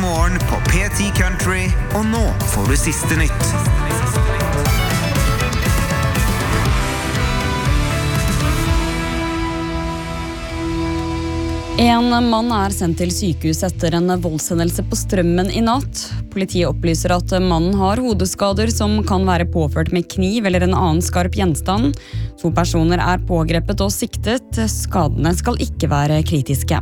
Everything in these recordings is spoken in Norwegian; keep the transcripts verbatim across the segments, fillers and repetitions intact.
morgen på P ti Country, og nå får du siste nytt. En mann er sendt til sykehus etter en voldshendelse på Strømmen i natt. Politiet opplyser at mannen har hodeskader som kan være påført med kniv eller en annen skarp gjenstand. To personer er pågrepet og siktet. Skadene skal ikke være kritiske.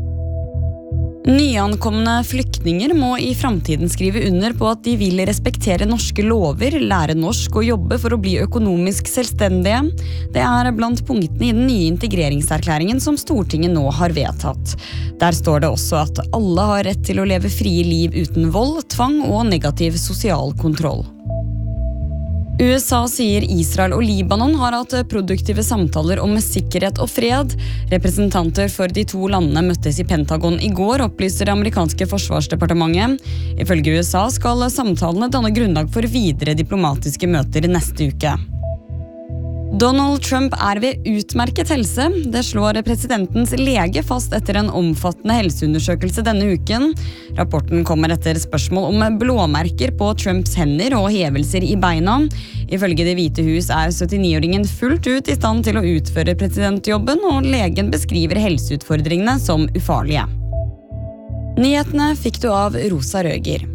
Nyankomne flyktninger må i fremtiden skrive under på at de vil respektere norske lover, lære norsk og jobbe for å bli økonomisk selvstendige. Det er blant punktene i den nye integreringserklæringen som Stortinget nå har vedtatt. Der står det også at alle har rett til å leve frie liv uten vold, tvang og negativ sosial kontroll. U S A sier Israel og Libanon har hatt produktive samtaler om sikkerhet og fred. Representanter for de to landene møttes i Pentagon i går, opplyser det amerikanske forsvarsdepartementet. Ifølge U S A skal samtalene danne grunnlag for videre diplomatiske møter neste uke. Donald Trump er ved utmerket helse. Det slår presidentens lege fast etter en omfattende helseundersøkelse denne uken. Rapporten kommer etter spørsmål om blåmerker på Trumps hender og hevelser i beina. Ifølge Det hvite hus er syttini-åringen fullt ut i stand til å utføre presidentjobben, og legen beskriver helseutfordringene som ufarlige. Nyhetene fikk du av Rosa Røger.